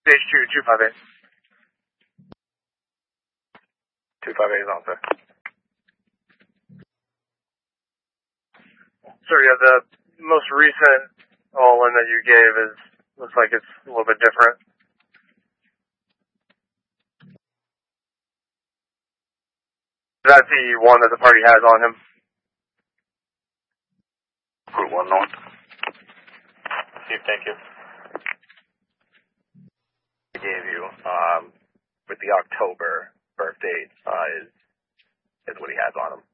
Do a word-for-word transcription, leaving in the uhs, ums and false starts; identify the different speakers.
Speaker 1: Stage two, two five eight. Two five eight is on, sir. Sir, yeah, the most recent all-in that you gave is looks like it's a little bit different. Is that the one that the party has on him?
Speaker 2: Group one north.
Speaker 1: Chief, thank you.
Speaker 2: I gave you, um, with the October birth date, uh, is, is what he has on him.